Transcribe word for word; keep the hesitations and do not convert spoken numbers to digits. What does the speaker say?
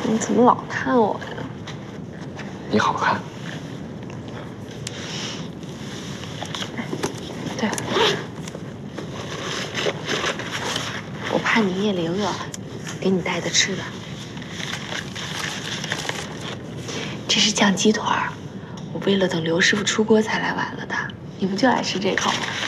你怎么老看我呀？ 你好看。 对，我怕你夜里饿，给你带的吃的。这是酱鸡腿儿，我为了等刘师傅出锅才来晚了的。你不就爱吃这口吗？